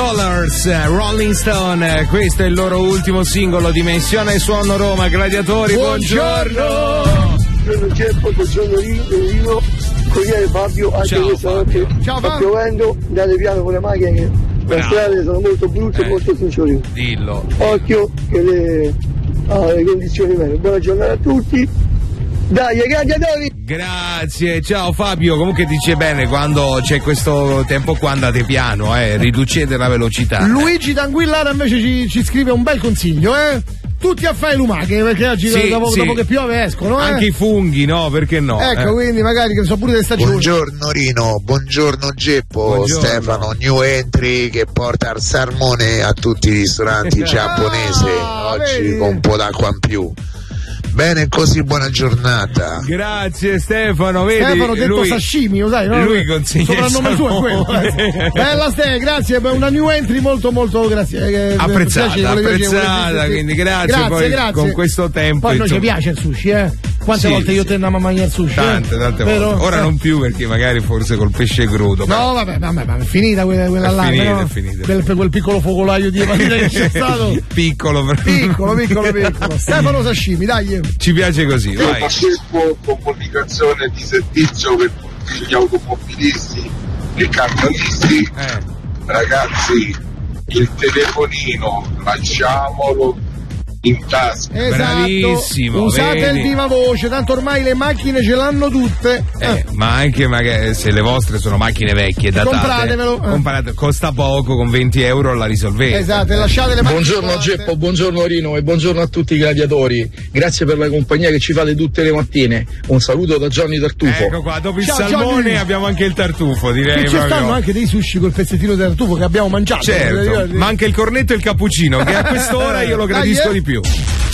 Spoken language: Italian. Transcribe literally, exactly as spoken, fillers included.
Dollars, Rolling Stone, questo è il loro ultimo singolo, Dimensione Suono Roma. Gladiatori, buongiorno. Buongiorno Ceppo, buongiorno Rino, Corriere Fabio, anche Ciao, questa notte Ciao, sta piovendo, andate piano con le macchine che le strade sono molto brutte e eh, molto sincere. Dillo. Occhio che le, ah, le condizioni bene. Buona giornata a tutti. Dai, gladiatori! Grazie, ciao Fabio. Comunque dice bene, quando c'è questo tempo qua andate piano, eh, riducete la velocità. Luigi D'Anguillara invece ci, ci scrive un bel consiglio, eh? Tutti a fare le lumache, perché oggi Sì, dopo, sì. dopo che piove escono, eh? Anche i funghi, no? Perché no? Ecco, eh. quindi magari che so pure delle stagioni. Buongiorno Rino, buongiorno Geppo, Buongiorno. Stefano, new entry che porta il salmone a tutti i ristoranti giapponesi, oggi vedi? con un po' d'acqua in più. Bene così, buona giornata. Grazie Stefano, vedi? Stefano detto lui, sashimi, lo sai, no? lui consegna il soprannome suo è quello. salmone. Bella Ste, grazie, per una new entry molto molto grazie. Eh, Apprezzata, piacevole, piacevole, apprezzata, sì, sì. quindi grazie, Grazie, poi grazie. con questo tempo. Poi a noi ci insomma. piace il sushi, eh? Quante Sì, volte io sì. te andiamo a mangiare il sushi? Tante, eh? tante Vero? volte. Ora Eh. non più perché magari forse col pesce crudo. No, vabbè, vabbè, vabbè, è finita quella, quella È là, finita, però, è finita. Per, per quel piccolo focolaio di ematite che c'è stato. Piccolo, però. Piccolo, piccolo, piccolo. Stefano Sashimi, dai. Ci piace così, vai. Facevo comunicazione di servizio per tutti gli automobilisti e camionisti. Eh. Ragazzi, il telefonino lasciamolo in tasca. Esatto. Bravissimo, Usate vedi? il viva voce, tanto ormai le macchine ce l'hanno tutte. Eh, ma anche magari se le vostre sono macchine vecchie, datate, Compratevelo, eh. comprate, costa poco, con venti euro la risolvete. Esatto, e lasciate le macchine. Buongiorno pronte. Geppo, buongiorno Rino e buongiorno a tutti i gladiatori. Grazie per la compagnia che ci fate tutte le mattine. Un saluto da Gianni Tartufo. Ecco qua, dopo il Ciao, salmone Gianni. abbiamo anche il tartufo, direi. E ci proprio. stanno anche dei sushi col pezzettino di tartufo che abbiamo mangiato. Certo, ma anche il cornetto e il cappuccino, che a quest'ora io lo Dai, gradisco eh. di più.